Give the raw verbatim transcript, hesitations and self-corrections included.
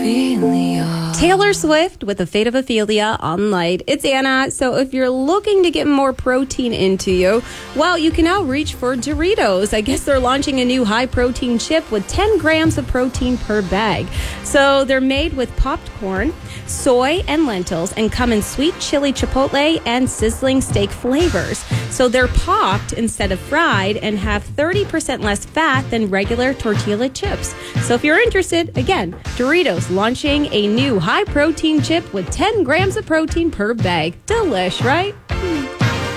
Ophelia. Taylor Swift with The Fate of Ophelia on Light. It's Anna. So if you're looking to get more protein into you, well, you can now reach for Doritos. I guess they're launching a new high-protein chip with ten grams of protein per bag. So they're made with popped corn, soy, and lentils, and come in sweet chili chipotle and sizzling steak flavors. So they're popped instead of fried and have thirty percent less fat than regular tortilla chips. So if you're interested, again, Doritos launching a new high-protein chip with ten grams of protein per bag. Delish, right?